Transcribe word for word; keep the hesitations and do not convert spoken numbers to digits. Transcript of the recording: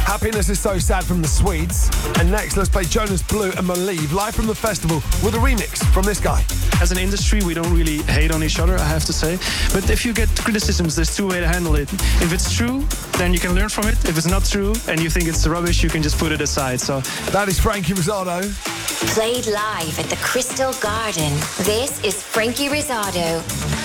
Happiness is So Sad from the Swedes. And next, let's play Jonas Blue and Malieve live from the festival with a remix from this guy. As an industry, we don't really hate on each other, I have to say. But if you get criticisms, there's two ways to handle it. If it's true, then you can learn from it. If it's not true and you think it's rubbish, you can just put it aside. So that is Frankie Rizzardo. Played live at the Crystal Garden. This is Frankie Rizzardo.